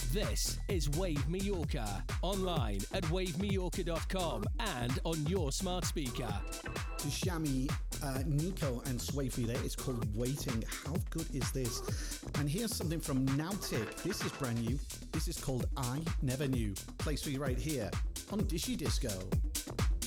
This is Wave Mallorca, online at wavemallorca.com and on your smart speaker. To Shami, Nico and Swayfree there. It's called Waiting. How good is this? And here's something from Nautic. This is brand new. This is called I Never Knew. Place for you right here on Dishy Disco.